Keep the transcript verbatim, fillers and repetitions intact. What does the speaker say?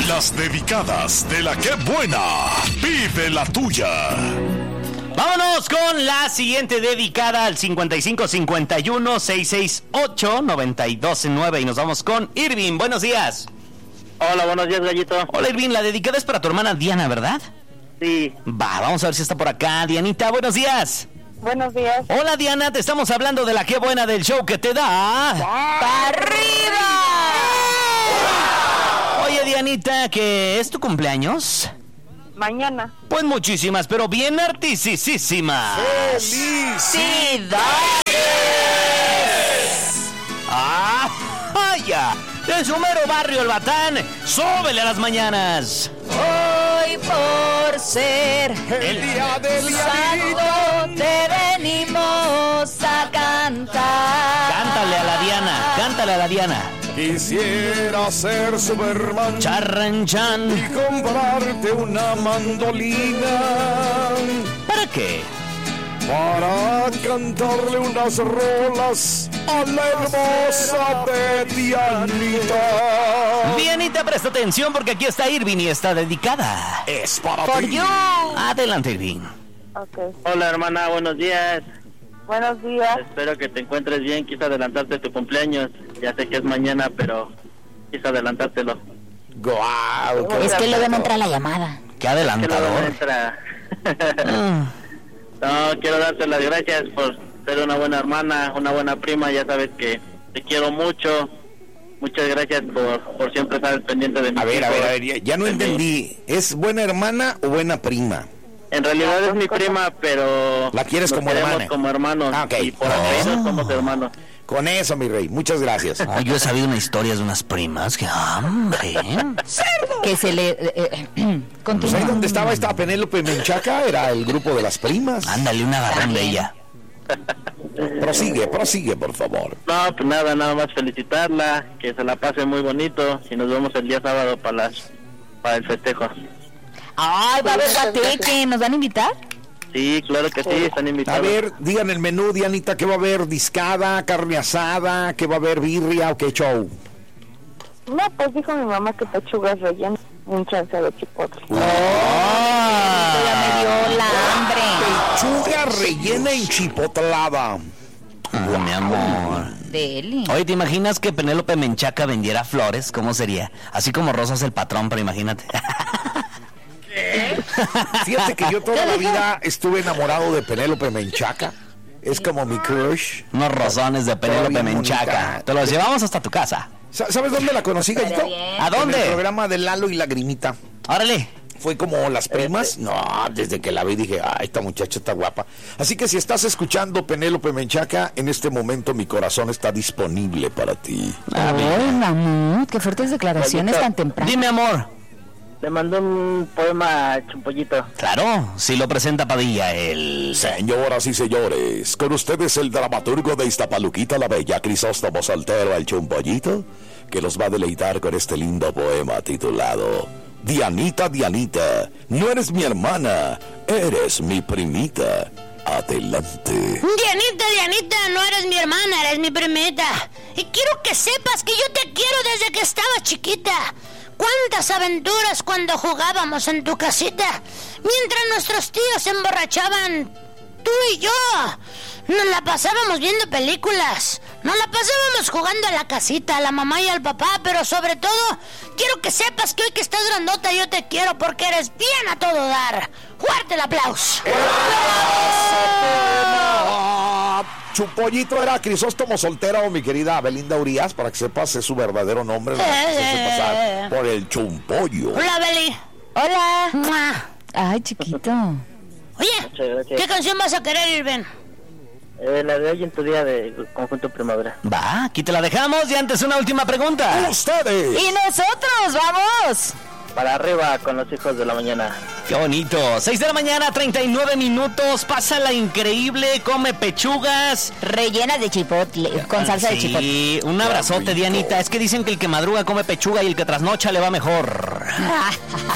Las dedicadas de la que buena. Pide la tuya. Vámonos con la siguiente dedicada al cincuenta y cinco cincuenta y uno seiscientos sesenta y ocho noventa y dos nueve y nos vamos con Irving. Buenos días. Hola, buenos días, Gallito. Hola, Irving. La dedicada es para tu hermana Diana, ¿verdad? Sí. Va, vamos a ver si está por acá. Dianita, buenos días. Buenos días. Hola, Diana. Te estamos hablando de la que buena del show que te da... ¡para arriba! Oye, Dianita, ¿que es tu cumpleaños? Mañana. Pues muchísimas, pero bien artisísimas. ¡Felicidades! ¡Ah, vaya! De su mero barrio, el Batán, súbele a las mañanas. Hoy por ser El día del santo te venimos a cantar. Cántale a la Diana, cántale a la Diana. Quisiera ser Superman Charranchan. y comprarte una mandolina ¿Para qué? para cantarle unas rolas a la hermosa de Dianita. Dianita, presta atención porque aquí está Irving y está dedicada. Es para For ti. you. Adelante, Irving. Ok. Hola, hermana, buenos días. Buenos días. Espero que te encuentres bien. Quise adelantarte tu cumpleaños. Ya sé que es mañana, pero quise adelantártelo. Guau, qué Es que luego no bonito. entra la llamada. Qué Que luego adelantador. entra. Mm. No, quiero darte las gracias por ser una buena hermana, una buena prima. Ya sabes que te quiero mucho. Muchas gracias por, por siempre estar al pendiente de mi A ver, a hijo. ver, a ver, ya, ya no De mí. entendí. ¿Es buena hermana o buena prima? En realidad es mi prima, pero... ¿La quieres nos como queremos hermana? como hermanos. Ah, ok. Y por apellido somos hermanos. Con eso, mi rey. Muchas gracias. Ay, yo he sabido una historia de unas primas que, hombre. Que se le... Eh, eh, Pues continúa. ahí donde estaba esta Penélope Menchaca era el grupo de las primas. Ándale, un agarrón de ella. Prosigue, prosigue, por favor. No, pues nada, nada más felicitarla, que se la pase muy bonito y nos vemos el día sábado para las para el festejo. Ay, va a haber guateque. ¿Nos van a invitar? Sí, claro que sí, están A invitados. ver, digan el menú, Dianita, ¿qué va a haber? ¿Discada, carne asada? ¿Qué va a haber? ¿Birria o qué show? No, pues dijo mi mamá que pechugas rellenas, un chance de chipotle. Ya me dio la hambre. Pechuga rellena enchipotlada. Ah, mi amor. Deli. Oye, ¿te imaginas que Penélope Menchaca vendiera flores? ¿Cómo sería? Así como Rosas el patrón, pero imagínate. Fíjate que yo toda la vida estuve enamorado de Penélope Menchaca. Es como mi crush. Unos rosones de Penélope Todavía Menchaca. bonita. Te los llevamos hasta tu casa. Sa- ¿Sabes dónde la conocí, Gallito? bien. ¿A dónde? En el programa de Lalo y Lagrimita. Órale. Fue como las primas. No, desde que la vi dije, ay, esta muchacha está guapa. Así que si estás escuchando Penélope Menchaca, en este momento mi corazón está disponible para ti. Ay, mamá, qué fuertes declaraciones tan temprano. Dime, amor. Le mandó un poema a Chumpollito. Claro, si lo presenta Padilla, el... Señoras y señores, con ustedes el dramaturgo de Iztapaluquita la Bella, Crisóstomo Soltero, el Chumpollito, que los va a deleitar con este lindo poema titulado Dianita, Dianita, no eres mi hermana, eres mi primita. Adelante. Dianita, Dianita, no eres mi hermana, eres mi primita. Y quiero que sepas que yo te quiero desde que estaba chiquita. Cuántas aventuras cuando jugábamos en tu casita. Mientras nuestros tíos se emborrachaban, tú y yo nos la pasábamos viendo películas. Nos la pasábamos jugando a la casita, a la mamá y al papá. Pero sobre todo, quiero que sepas que hoy que estás grandota yo te quiero porque eres bien a todo dar. ¡Fuerte el aplauso! Chumpollito era Crisóstomo Soltero, mi querida Belinda Urias, para que sepas es su verdadero nombre, no se hace pasar por el Chumpollo. Hola, Beli. Hola. ¡Mua! Ay, chiquito. Oye, Muchas gracias. ¿qué canción vas a querer, Irving? Eh, la de hoy en tu día de Conjunto Primavera. Va, aquí te la dejamos y antes una última pregunta. Ustedes. Y nosotros, vamos. Para arriba con los hijos de la mañana. Qué bonito. seis de la mañana, treinta y nueve minutos. Pásala increíble, come pechugas. Rellenas de chipotle, con salsa de Sí, chipotle. un abrazote, rico. Dianita. Es que dicen que el que madruga come pechuga y el que trasnocha le va mejor.